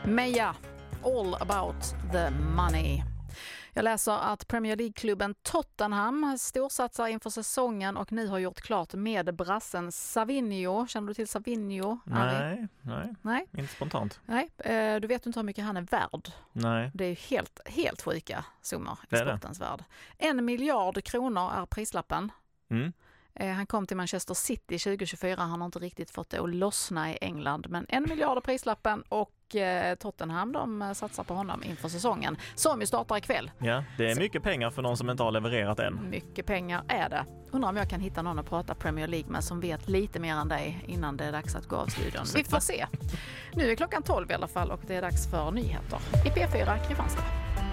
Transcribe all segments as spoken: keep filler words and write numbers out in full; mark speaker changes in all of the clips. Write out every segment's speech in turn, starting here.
Speaker 1: Meja, all about the money. Jag läser att Premier League-klubben Tottenham storsatsar inför säsongen och nu har gjort klart med brassen Savinho. Känner du till Savinho?
Speaker 2: Nej, nej,
Speaker 1: nej,
Speaker 2: inte spontant.
Speaker 1: Nej, du vet inte hur mycket han är värd.
Speaker 2: Nej.
Speaker 1: Det är helt, helt sjuka summor i
Speaker 2: det
Speaker 1: sportens det. värld. En miljard kronor är prislappen.
Speaker 2: Mm.
Speaker 1: Han kom till Manchester City tjugo tjugofyra. Han har inte riktigt fått det att lossna i England. Men en miljard är prislappen och Tottenham de satsar på honom inför säsongen. Som ju startar ikväll.
Speaker 2: Ja, det är mycket pengar för någon som inte har levererat än.
Speaker 1: Mycket pengar är det. Undrar om jag kan hitta någon att prata Premier League med som vet lite mer än dig innan det är dags att gå av studion. Vi får se. Nu är klockan tolv i alla fall och det är dags för nyheter. I P fyra Kristianstad.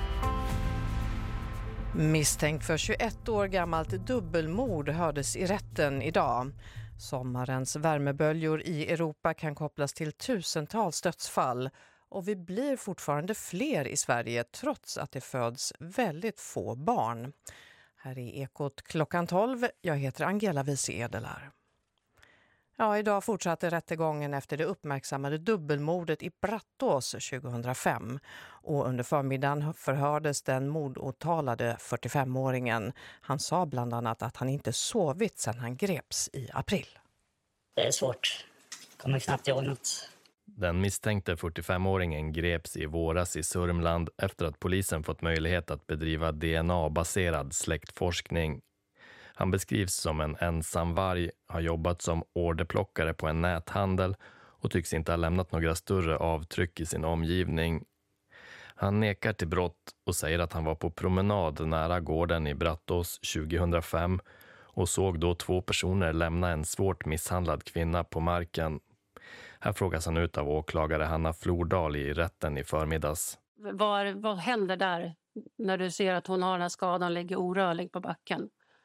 Speaker 3: Misstänkt för tjugoett år gammalt dubbelmord hördes i rätten idag. Sommarens värmeböljor i Europa kan kopplas till tusentals dödsfall och vi blir fortfarande fler i Sverige trots att det föds väldigt få barn. Här är Ekot klockan tolv. Jag heter Angela Wiese Edelar. Ja, idag fortsatte rättegången efter det uppmärksammade dubbelmordet i Brattås tjugohundrafem. Och under förmiddagen förhördes den mordåtalade fyrtiofemåringen. Han sa bland annat att han inte sovit sedan han greps i april.
Speaker 4: Det är svårt. Kommer knappt ihåg något.
Speaker 5: Den misstänkte fyrtiofemåringen greps i våras i Sörmland efter att polisen fått möjlighet att bedriva D N A-baserad släktforskning. Han beskrivs som en ensamvarg, har jobbat som orderplockare på en näthandel och tycks inte ha lämnat några större avtryck i sin omgivning. Han nekar till brott och säger att han var på promenad nära gården i Brattås tjugohundrafem och såg då två personer lämna en svårt misshandlad kvinna på marken. Här frågas han ut av åklagare Hanna Flordal i rätten i förmiddags.
Speaker 6: Vad, vad händer där när du ser att hon har den här skadan och ligger orörlig på backen?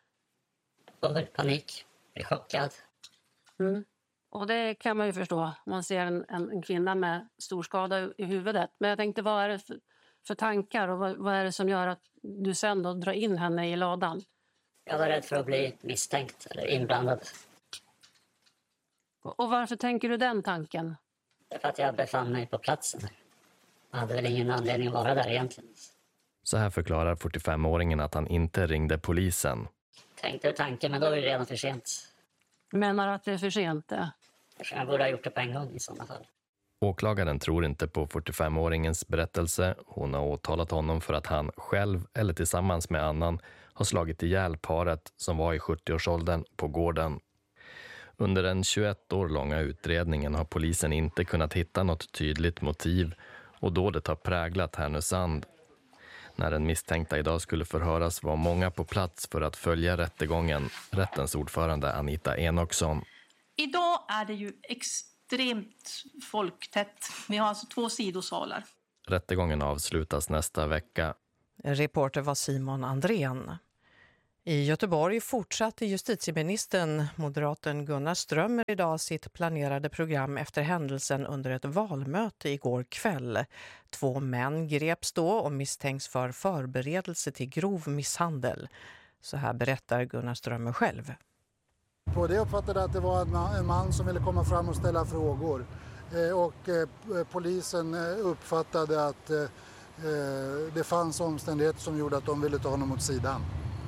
Speaker 4: Panik, är chockad.
Speaker 6: Mm. Och det kan man ju förstå. Man ser en, en, en kvinna med stor skada i huvudet. Men jag tänkte, vad är det för, för tankar och vad, vad är det som gör att du sen då drar in henne i ladan?
Speaker 4: Jag var rädd för att bli misstänkt eller inblandad.
Speaker 6: Och, och varför tänker du den tanken?
Speaker 4: Det är för att jag befann mig på platsen. Jag hade väl ingen anledning att vara där egentligen.
Speaker 5: Så här förklarar fyrtiofemåringen att han inte ringde polisen.
Speaker 4: Tänkte tanken, men då är det redan för sent.
Speaker 6: Menar att det är för sent? Det?
Speaker 4: Jag borde ha gjort det på en gång i sådana fall.
Speaker 5: Åklagaren tror inte på fyrtiofemåringens berättelse. Hon har åtalat honom för att han själv eller tillsammans med annan har slagit ihjäl paret som var i sjuttioårsåldern på gården. Under den tjugoett år långa utredningen har polisen inte kunnat hitta något tydligt motiv och dådet har präglat Härnösand. När den misstänkta idag skulle förhöras var många på plats för att följa rättegången. Rättens ordförande Anita Enoksson.
Speaker 7: Idag är det ju extremt folktätt. Vi har alltså två sidosalar.
Speaker 5: Rättegången avslutas nästa vecka.
Speaker 3: Reporter var Simon Andrén. I Göteborg fortsatte justitieministern, moderaten Gunnar Strömmer, idag sitt planerade program efter händelsen under ett valmöte igår kväll. Två män greps då och misstänks för förberedelse till grov misshandel. Så här berättar Gunnar Strömmer själv.
Speaker 8: På det uppfattade att det var en man som ville komma fram och ställa frågor. Och polisen uppfattade att det fanns omständigheter som gjorde att de ville ta honom åt sidan.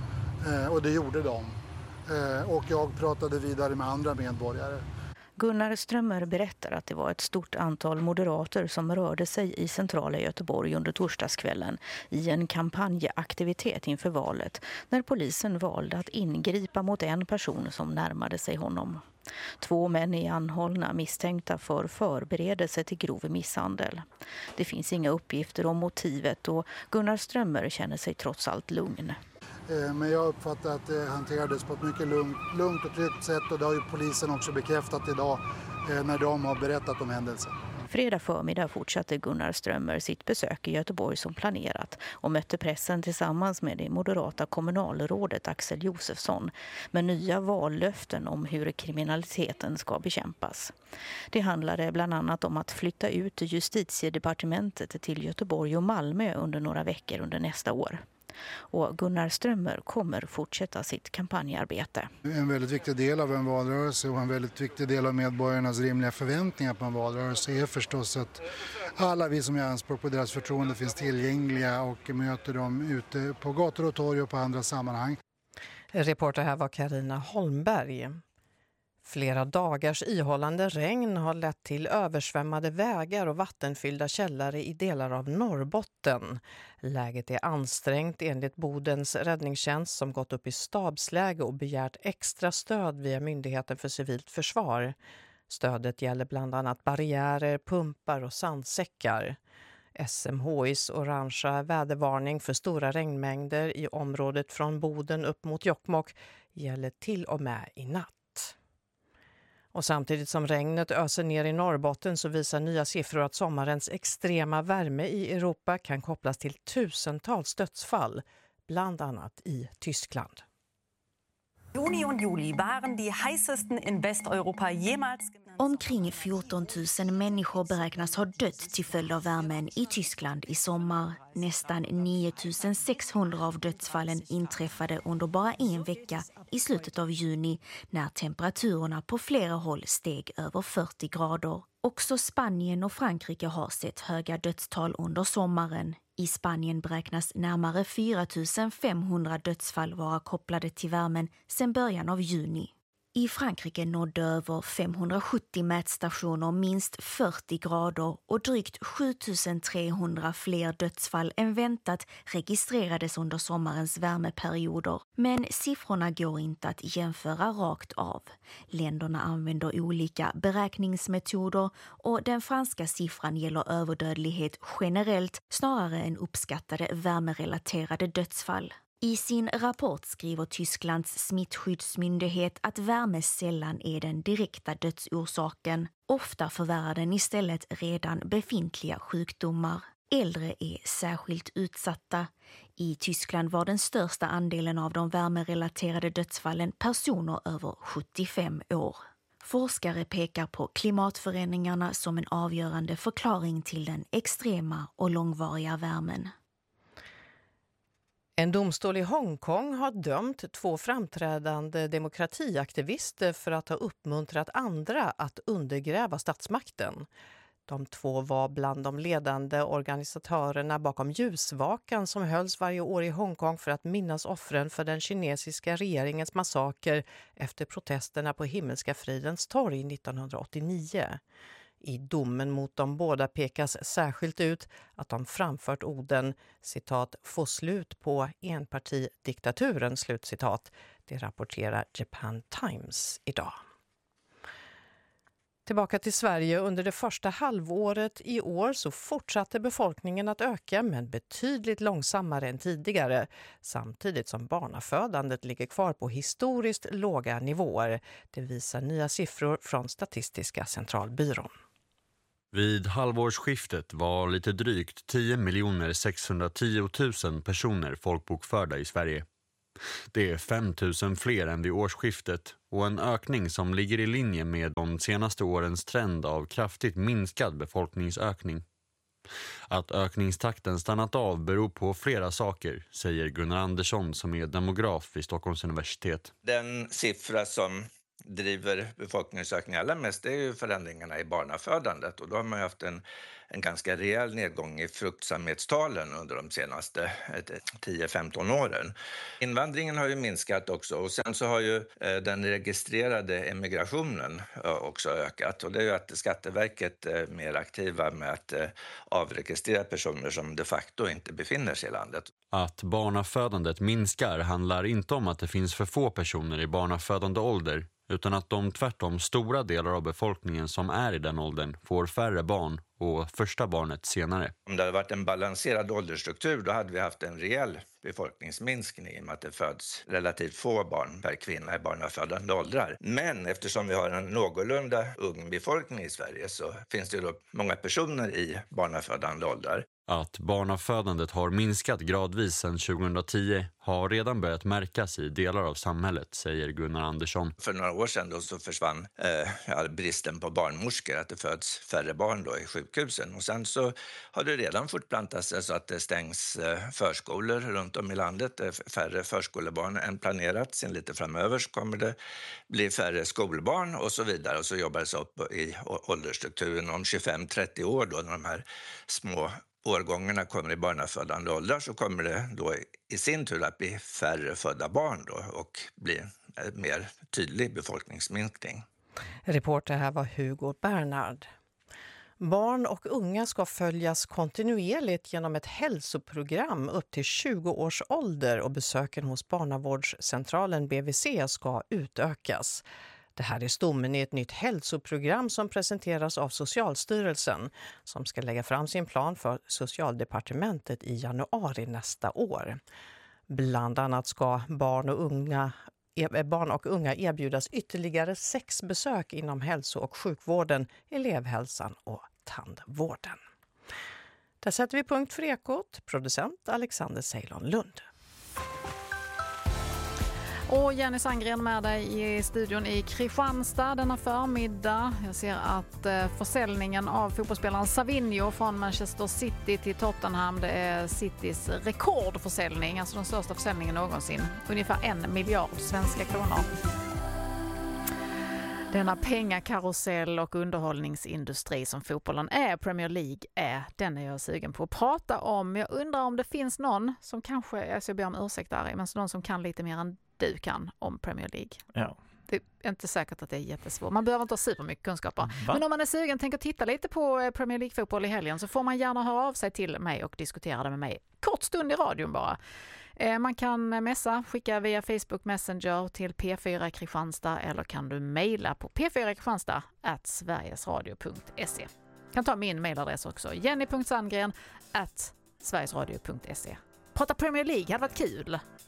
Speaker 8: Och det gjorde de. Och jag pratade vidare med andra medborgare.
Speaker 9: Gunnar Strömmer berättar att det var ett stort antal moderater som rörde sig i centrala Göteborg under torsdagskvällen i en kampanjaktivitet inför valet när polisen valde att ingripa mot en person som närmade sig honom. Två män är anhållna misstänkta för förberedelse till grov misshandel. Det finns inga uppgifter om motivet och Gunnar Strömmer känner sig trots allt lugn.
Speaker 8: Men jag uppfattar att det hanterades på ett mycket lugnt, lugnt och tryggt sätt och det har ju polisen också bekräftat idag när de har berättat om händelsen.
Speaker 9: Fredag förmiddag fortsatte Gunnar Strömmer sitt besök i Göteborg som planerat och mötte pressen tillsammans med det moderata kommunalrådet Axel Josefsson med nya vallöften om hur kriminaliteten ska bekämpas. Det handlade bland annat om att flytta ut justitiedepartementet till Göteborg och Malmö under några veckor under nästa år. Och Gunnar Strömmer kommer fortsätta sitt kampanjarbete.
Speaker 8: En väldigt viktig del av en valrörelse och en väldigt viktig del av medborgarnas rimliga förväntningar på en valrörelse är förstås att alla vi som gör anspråk på deras förtroende finns tillgängliga och möter dem ute på gator och torg och på andra sammanhang.
Speaker 3: Reporter här var Carina Holmberg. Flera dagars ihållande regn har lett till översvämmade vägar och vattenfyllda källare i delar av Norrbotten. Läget är ansträngt enligt Bodens räddningstjänst som gått upp i stabsläge och begärt extra stöd via Myndigheten för civilt försvar. Stödet gäller bland annat barriärer, pumpar och sandsäckar. S M H I:s orangea vädervarning för stora regnmängder i området från Boden upp mot Jokkmokk gäller till och med i natt. Och samtidigt som regnet öser ner i Norrbotten så visar nya siffror att sommarens extrema värme i Europa kan kopplas till tusentals dödsfall, bland annat i Tyskland.
Speaker 10: Juni och juli waren de heißesten in Westeuropa jemals.
Speaker 11: Omkring fjorton tusen människor beräknas ha dött till följd av värmen i Tyskland i sommar. Nästan nio tusen sexhundra av dödsfallen inträffade under bara en vecka i slutet av juni när temperaturerna på flera håll steg över fyrtio grader. Också Spanien och Frankrike har sett höga dödstal under sommaren. I Spanien beräknas närmare fyra tusen femhundra dödsfall vara kopplade till värmen sedan början av juni. I Frankrike nådde över femhundrasjuttio mätstationer minst fyrtio grader och drygt sju tusen trehundra fler dödsfall än väntat registrerades under sommarens värmeperioder. Men siffrorna går inte att jämföra rakt av. Länderna använder olika beräkningsmetoder och den franska siffran gäller överdödlighet generellt snarare än uppskattade värmerelaterade dödsfall. I sin rapport skriver Tysklands smittskyddsmyndighet att värme sällan är den direkta dödsorsaken. Ofta förvärrar den istället redan befintliga sjukdomar. Äldre är särskilt utsatta. I Tyskland var den största andelen av de värmerelaterade dödsfallen personer över sjuttiofem år. Forskare pekar på klimatförändringarna som en avgörande förklaring till den extrema och långvariga värmen.
Speaker 3: En domstol i Hongkong har dömt två framträdande demokratiaktivister för att ha uppmuntrat andra att undergräva statsmakten. De två var bland de ledande organisatörerna bakom ljusvakan som hölls varje år i Hongkong för att minnas offren för den kinesiska regeringens massaker efter protesterna på Himmelska fridens torg nittonhundraåttionio. I domen mot de båda pekas särskilt ut att de framfört orden citat få slut på enpartidiktaturen slutcitat. Det rapporterar Japan Times idag. Tillbaka till Sverige. Under det första halvåret i år så fortsatte befolkningen att öka men betydligt långsammare än tidigare. Samtidigt som barnafödandet ligger kvar på historiskt låga nivåer. Det visar nya siffror från Statistiska centralbyrån.
Speaker 12: Vid halvårsskiftet var lite drygt tio miljoner sexhundratio tusen personer folkbokförda i Sverige. Det är fem tusen fler än vid årsskiftet och en ökning som ligger i linje med de senaste årens trend av kraftigt minskad befolkningsökning. Att ökningstakten stannat av beror på flera saker, säger Gunnar Andersson som är demograf vid Stockholms universitet.
Speaker 13: Den siffra som driver befolkningsökningen allra mest är ju förändringarna i barnafödandet och då har man ju haft en, en ganska rejäl nedgång i fruktsamhetstalen under de senaste tio till femton åren. Invandringen har ju minskat också och sen så har ju eh, den registrerade emigrationen eh, också ökat och det är ju att Skatteverket är eh, mer aktiva med att eh, avregistrera personer som de facto inte befinner sig i landet.
Speaker 12: Att barnafödandet minskar handlar inte om att det finns för få personer i barnafödande ålder utan att de tvärtom stora delar av befolkningen som är i den åldern får färre barn och första barnet senare.
Speaker 13: Om det hade varit en balanserad åldersstruktur då hade vi haft en rejäl befolkningsminskning i och med att det föds relativt få barn per kvinna i barnafödande åldrar. Men eftersom vi har en någorlunda ung befolkning i Sverige så finns det då många personer i barnafödande åldrar.
Speaker 12: Att barnafödandet har minskat gradvis sedan tjugohundratio har redan börjat märkas i delar av samhället, säger Gunnar Andersson.
Speaker 13: För några år sedan då så försvann eh, ja, bristen på barnmorskor, att det föds färre barn då i sjukhusen. Och sen så har det redan fortplantat sig så att det stängs eh, förskolor runt om i landet. Det är färre förskolebarn än planerat. Sen lite framöver så kommer det bli färre skolbarn och så vidare. Och så jobbar det sig upp i åldersstrukturen om tjugofem till trettio år då, när de här små årgångarna kommer i barnafödande åldrar, så kommer det då i sin tur att bli färre födda barn då och bli en mer tydlig befolkningsminskning.
Speaker 3: Reporter här var Hugo Bernhard. Barn och unga ska följas kontinuerligt genom ett hälsoprogram upp till tjugo års ålder och besöken hos barnavårdscentralen B V C ska utökas. Det här är stommen i ett nytt hälsoprogram som presenteras av Socialstyrelsen som ska lägga fram sin plan för Socialdepartementet i januari nästa år. Bland annat ska barn och unga, barn och unga erbjudas ytterligare sex besök inom hälso- och sjukvården, elevhälsan och tandvården. Där sätter vi punkt för Ekot. Producent Alexander Ceylon Lund.
Speaker 1: Och Jenny Sandgren med dig i studion i Kristianstad denna förmiddag. Jag ser att eh, försäljningen av fotbollsspelaren Savinho från Manchester City till Tottenham, det är Citys rekordförsäljning, alltså den största försäljningen någonsin. Ungefär en miljard svenska kronor. Denna pengakarusell och underhållningsindustri som fotbollen är, Premier League är, den är jag sugen på att prata om. Jag undrar om det finns någon som kanske, alltså jag ber om ursäkt där, men någon som kan lite mer än du kan om Premier League.
Speaker 2: Ja.
Speaker 1: Det är inte säkert att det är jättesvårt. Man behöver inte ha supermycket kunskaper.
Speaker 2: Va?
Speaker 1: Men om man är sugen, tänker titta lite på Premier League-fotboll i helgen, så får man gärna höra av sig till mig och diskutera det med mig. Kort stund i radion bara. Man kan messa, skicka via Facebook Messenger till P fyra Kristianstad, eller kan du mejla på p fyra kristianstad at sverigesradio punkt se. Kan ta min mejladress också, jenny punkt sandgren at sverigesradio punkt se. Prata Premier League hade varit kul.